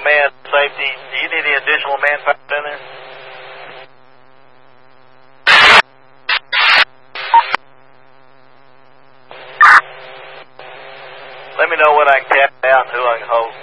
command safety. Do you need any additional manpower in there? Let me know what I can cap out and who I can hold.